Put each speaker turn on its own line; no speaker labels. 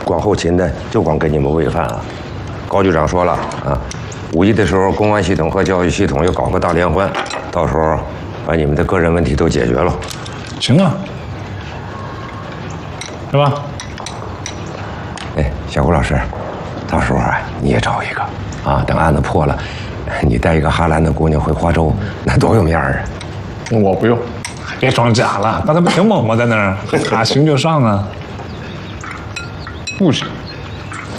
管后勤的就光跟你们喂饭啊。高局长说了啊，5一的时候，公安系统和教育系统又搞个大联欢，到时候把你们的个人问题都解决了。
行啊，是吧？
哎，小胡老师，到时候啊，你也找一个啊，等案子破了，你带一个哈兰的姑娘回花州，那多有面儿啊！
我不用，别装假了，刚才不挺猛吗？在那儿，行就上啊。不行。